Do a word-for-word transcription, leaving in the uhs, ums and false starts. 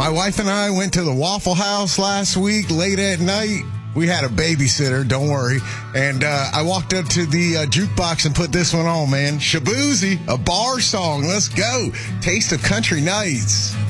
My wife and I went to the Waffle House last week late at night. We had a babysitter, don't worry. And uh, I walked up to the uh, jukebox and put this one on, man. Shaboozey, a bar song. Let's go. Taste of Country Nights.